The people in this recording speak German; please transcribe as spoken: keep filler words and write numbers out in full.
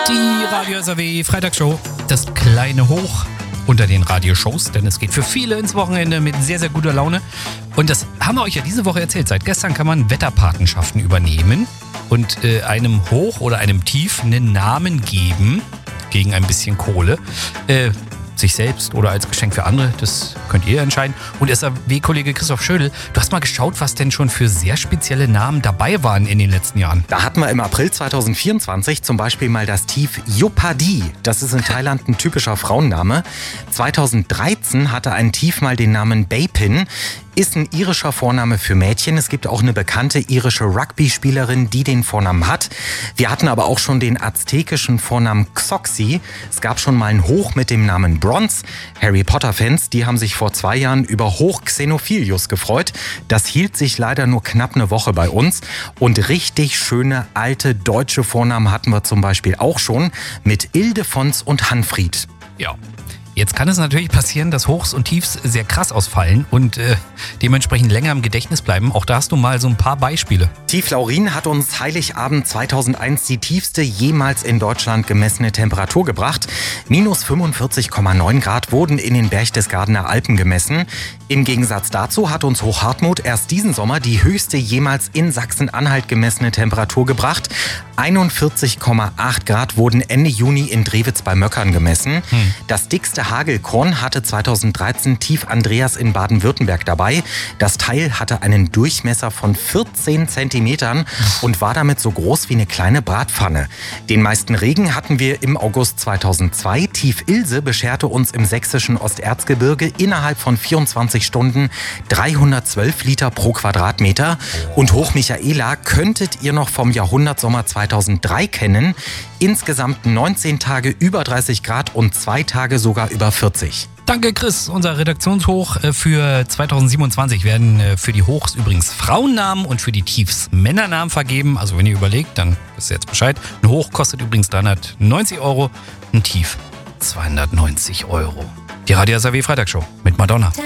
Die Radio S A W Freitagsshow, das kleine Hoch unter den Radioshows, denn es geht für viele ins Wochenende mit sehr, sehr guter Laune. Und das haben wir euch ja diese Woche erzählt. Seit gestern kann man Wetterpatenschaften übernehmen und äh, einem Hoch oder einem Tief einen Namen geben gegen ein bisschen Kohle. Äh, sich selbst oder als Geschenk für andere, das könnt ihr entscheiden. Und S A W-Kollege Christoph Schödel, du hast mal geschaut, was denn schon für sehr spezielle Namen dabei waren in den letzten Jahren. Da hatten wir im April zwanzig vierundzwanzig zum Beispiel mal das Tief Yopadi. Das ist in Thailand ein typischer Frauenname. zweitausenddreizehn hatte ein Tief mal den Namen Bapin. Ist ein irischer Vorname für Mädchen. Es gibt auch eine bekannte irische Rugby-Spielerin, die den Vornamen hat. Wir hatten aber auch schon den aztekischen Vornamen Xoxi. Es gab schon mal ein Hoch mit dem Namen Bronze. Harry Potter-Fans, die haben sich vor zwei Jahren über Hoch Xenophilius gefreut. Das hielt sich leider nur knapp eine Woche bei uns. Und richtig schöne alte deutsche Vornamen hatten wir zum Beispiel auch schon mit Ildefons und Hanfried. Ja. Jetzt kann es natürlich passieren, dass Hochs und Tiefs sehr krass ausfallen und äh, dementsprechend länger im Gedächtnis bleiben. Auch da hast du mal so ein paar Beispiele. Tief Laurin hat uns Heiligabend zweitausendeins die tiefste jemals in Deutschland gemessene Temperatur gebracht. Minus fünfundvierzig Komma neun Grad wurden in den Berchtesgadener Alpen gemessen. Im Gegensatz dazu hat uns Hochhartmut erst diesen Sommer die höchste jemals in Sachsen-Anhalt gemessene Temperatur gebracht. einundvierzig Komma acht Grad wurden Ende Juni in Drewitz bei Möckern gemessen. Hm. Das dickste Hagelkorn hatte zweitausenddreizehn Tief Andreas in Baden-Württemberg dabei. Das Teil hatte einen Durchmesser von vierzehn Zentimetern und war damit so groß wie eine kleine Bratpfanne. Den meisten Regen hatten wir im August zweitausendzwei. Tief Ilse bescherte uns im sächsischen Osterzgebirge innerhalb von vierundzwanzig Stunden dreihundertzwölf Liter pro Quadratmeter. Und Hoch Michaela könntet ihr noch vom Jahrhundertsommer zweitausenddrei kennen. Insgesamt neunzehn Tage über dreißig Grad und zwei Tage sogar über vierzig. Danke Chris, unser Redaktionshoch für zweitausendsiebenundzwanzig werden für die Hochs übrigens Frauennamen und für die Tiefs Männernamen vergeben. Also wenn ihr überlegt, dann wisst ihr jetzt Bescheid. Ein Hoch kostet übrigens dreihundertneunzig Euro, ein Tief zweihundertneunzig Euro. Die Radio S A W Freitagsshow mit Madonna.